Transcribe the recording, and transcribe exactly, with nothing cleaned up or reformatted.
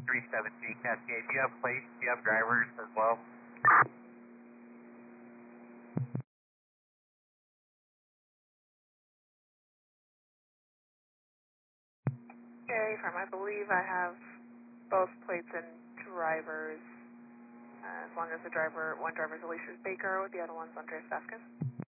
three seven three Cascade. Do you have plates? Do you have drivers as well? Okay, from I believe I have both plates and drivers, uh, as long as the driver, one driver is Alicia Baker, the other one's Andreas Vasquez.